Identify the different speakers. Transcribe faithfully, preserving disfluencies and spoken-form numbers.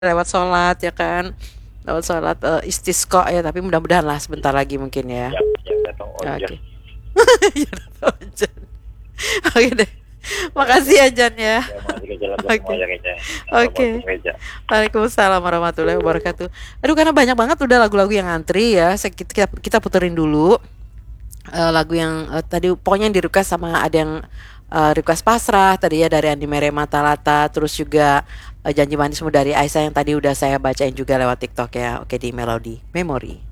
Speaker 1: lewat sholat ya kan, lewat sholat uh, istisqa ya, tapi mudah-mudahan lah sebentar lagi mungkin ya.
Speaker 2: Ya, yang datang
Speaker 1: Oke.
Speaker 2: hujan.
Speaker 1: Ya, hujan. Oke deh. Makasih ya Jan ya.
Speaker 2: Ya, makasih Kak Jala buat
Speaker 1: Oke.
Speaker 2: semuanya Kak Jala.
Speaker 1: Oke.
Speaker 2: Assalamualaikum Kak Jala.
Speaker 1: Waalaikumsalam warahmatullahi wabarakatuh. Aduh, karena banyak banget udah lagu-lagu yang antri ya. Saya- Kita kita puterin dulu eh, lagu yang eh, tadi pokoknya yang di request, sama ada yang eh, request pasrah tadi ya dari Andi Mere Matalata, terus juga eh, Janji Manismu dari Aisyah yang tadi udah saya bacain juga lewat TikTok ya. Oke, di Melody Memory.